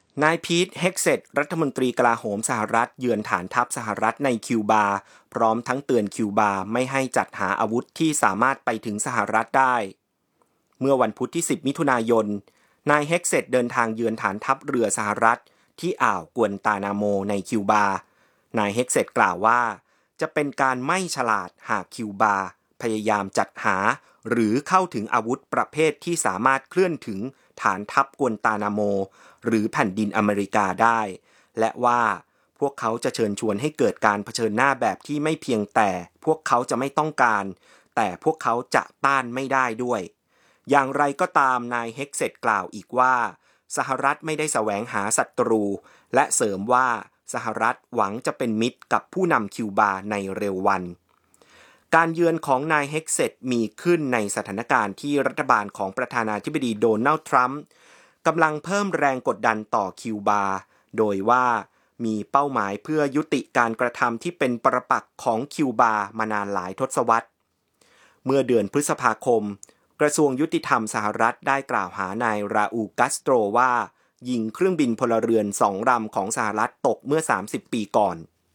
นายพีท เฮกเซตรัฐมนตรีกลาโหมสหรัฐเยือนฐานทัพสหรัฐในคิวบาพร้อมทั้งเตือนคิวบาไม่ให้จัดหาอาวุธที่สามารถไปถึงสหรัฐได้เมื่อวันพุธที่10มิถุนายนนายเฮกเซตเดินทางเยือนฐานทัพเรือสหรัฐที่อ่าวกวนตานาโมในคิวบานายเฮกเซตกล่าวว่าจะเป็นการไม่ฉลาดหากคิวบาพยายามจัดหาหรือเข้าถึงอาวุธประเภทที่สามารถเคลื่อนถึงฐานทัพกวนตานาโมหรือแผ่นดินอเมริกาได้และว่าพวกเขาจะเชิญชวนให้เกิดการเผชิญหน้าแบบที่ไม่เพียงแต่พวกเขาจะไม่ต้องการแต่พวกเขาจะต้านไม่ได้ด้วยอย่างไรก็ตามนายเฮกเซตกล่าวอีกว่าสหรัฐไม่ได้แสวงหาศัตรูและเสริมว่าสหรัฐหวังจะเป็นมิตรกับผู้นำคิวบาในเร็ววันการเยือนของนายเฮกเซตมีขึ้นในสถานการณ์ที่รัฐบาลของประธานาธิบดีโดนัลด์ทรัมป์กำลังเพิ่มแรงกดดันต่อคิวบาโดยว่ามีเป้าหมายเพื่อยุติการกระทำที่เป็นปรปักษ์ของคิวบามานานหลายทศวรรษเมื่อเดือนพฤษภาคมกระทรวงยุติธรรมสหรัฐได้กล่าวหานายราอูล กัสโตรว่ายิงเครื่องบินพลเรือน2ลำของสหรัฐตกเมื่อ30ปีก่อน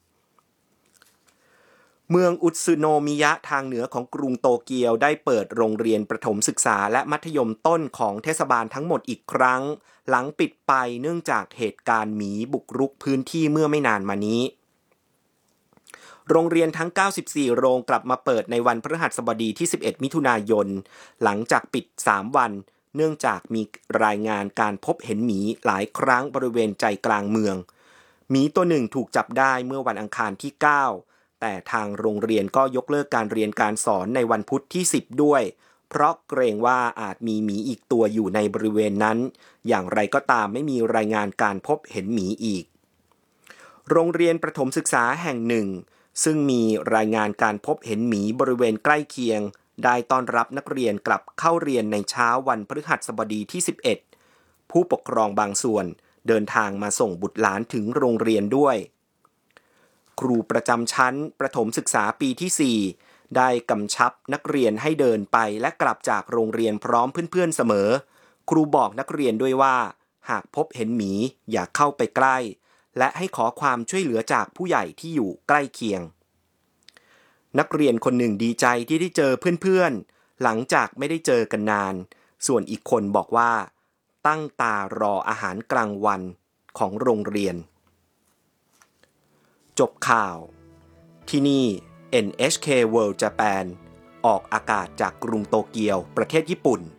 เมืองอุตสึโนมิยะทางเหนือของกรุงโตเกียวได้เปิดโรงเรียนประถมศึกษาและมัธยมต้นของเทศบาลทั้งหมดอีกครั้งหลังปิดไปเนื่องจากเหตุการณ์หมีบุกรุกพื้นที่เมื่อไม่นานมานี้โรงเรียนทั้ง94โรงกลับมาเปิดในวันพฤหัสบดีที่11มิถุนายนหลังจากปิด3วันเนื่องจากมีรายงานการพบเห็นหมีหลายครั้งบริเวณใจกลางเมืองหมีตัวหนึ่งถูกจับได้เมื่อวันอังคารที่9แต่ทางโรงเรียนก็ยกเลิกการเรียนการสอนในวันพุธที่10ด้วยเพราะเกรงว่าอาจมีหมีอีกตัวอยู่ในบริเวณนั้นอย่างไรก็ตามไม่มีรายงานการพบเห็นหมีอีกโรงเรียนประถมศึกษาแห่งหนึ่งซึ่งมีรายงานการพบเห็นหมีบริเวณใกล้เคียงได้ต้อนรับนักเรียนกลับเข้าเรียนในเช้าวันพฤหัสบดีที่11ผู้ปกครองบางส่วนเดินทางมาส่งบุตรหลานถึงโรงเรียนด้วยครูประจำชั้นประถมศึกษาปีที่4ได้กำชับนักเรียนให้เดินไปและกลับจากโรงเรียนพร้อมเพื่อนๆเสมอครูบอกนักเรียนด้วยว่าหากพบเห็นหมีอย่าเข้าไปใกล้และให้ขอความช่วยเหลือจากผู้ใหญ่ที่อยู่ใกล้เคียงนักเรียนคนหนึ่งดีใจที่ได้เจอเพื่อนๆหลังจากไม่ได้เจอกันนานส่วนอีกคนบอกว่าตั้งตารออาหารกลางวันของโรงเรียนจบข่าวที่นี่ NHK World Japan ออกอากาศจากกรุงโตเกียวประเทศญี่ปุ่น